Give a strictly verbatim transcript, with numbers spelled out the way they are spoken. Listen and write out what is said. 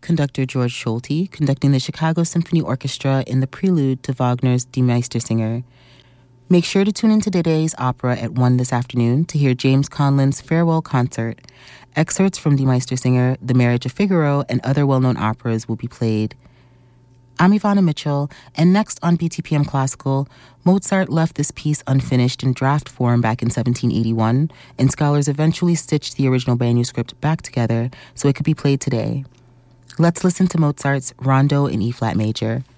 conductor George Scholti, conducting the Chicago Symphony Orchestra in the prelude to Wagner's Die Meistersinger. Make sure to tune into today's opera at one this afternoon to hear James Conlin's Farewell Concert. Excerpts from Die Meistersinger, The Marriage of Figaro, and other well-known operas will be played. I'm Ivana Mitchell, and next on B T P M Classical, Mozart left this piece unfinished in draft form back in seventeen eighty-one, and scholars eventually stitched the original manuscript back together so it could be played today. Let's listen to Mozart's Rondo in E-flat major.